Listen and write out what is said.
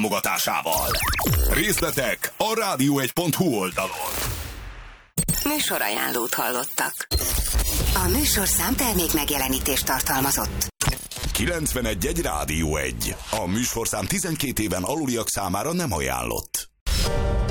támogatásával. Részletek a rádió1.hu oldalon. Műsorajánlót hallottak. A műsorszám termék megjelenítést tartalmazott. 91.1 Rádió 1. A műsorszám 12 éven aluliak számára nem ajánlott.